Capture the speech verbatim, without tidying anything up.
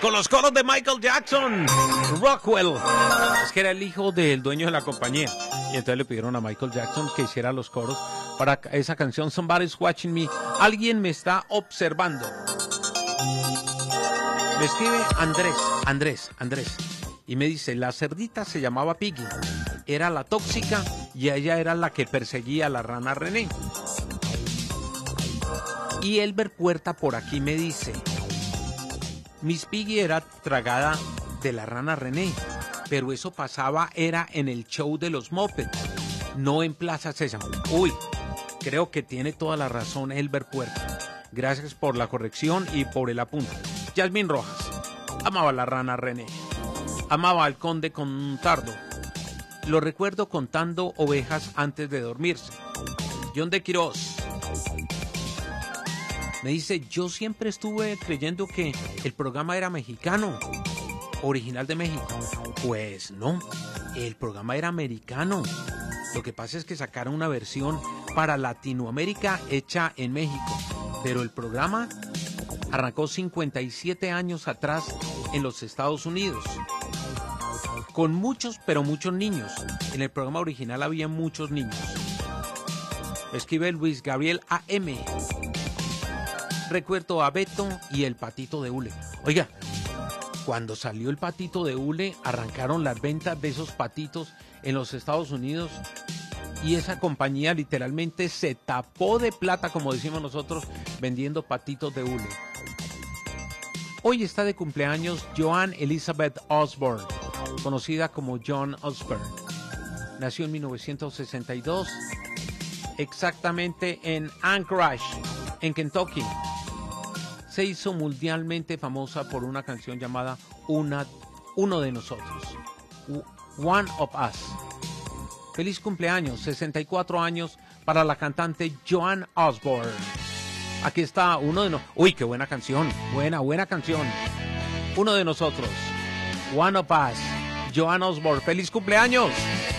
con los coros de Michael Jackson. Rockwell, es que era el hijo del dueño de la compañía, y entonces le pidieron a Michael Jackson que hiciera los coros para esa canción Somebody's Watching Me. Alguien me está observando. Me escribe Andrés, Andrés, Andrés, y me dice, la cerdita se llamaba Piggy, era la tóxica y ella era la que perseguía a la rana René. Y Elber Puerta por aquí me dice, Miss Piggy era tragada de la rana René, pero eso pasaba era en el show de los Muppets, no en Plaza Sésamo. Uy, creo que tiene toda la razón Elber Puerta. Gracias por la corrección y por el apunte. Yasmín Rojas, amaba a la rana René, amaba al conde Contardo. Lo recuerdo contando ovejas antes de dormirse. John de Quirós me dice, yo siempre estuve creyendo que el programa era mexicano, original de México. Pues no, el programa era americano. Lo que pasa es que sacaron una versión para Latinoamérica hecha en México, pero el programa arrancó cincuenta y siete años atrás en los Estados Unidos, con muchos, pero muchos niños. En el programa original había muchos niños. Escribe Luis Gabriel A M. Recuerdo a Beto y el Patito de Hule. Oiga, cuando salió el Patito de Hule, arrancaron las ventas de esos patitos en los Estados Unidos y esa compañía literalmente se tapó de plata, como decimos nosotros, vendiendo patitos de hule. Hoy está de cumpleaños Joan Elizabeth Osborne, conocida como Joan Osborne. Nació en mil novecientos sesenta y dos, exactamente en Anchorage, en Kentucky. Se hizo mundialmente famosa por una canción llamada Una, Uno de Nosotros, One of Us. Feliz cumpleaños, sesenta y cuatro años para la cantante Joan Osborne. Aquí está uno de nosotros. Uy, qué buena canción, buena, buena canción. Uno de Nosotros, One of Us, Joan Osborne. ¡Feliz cumpleaños!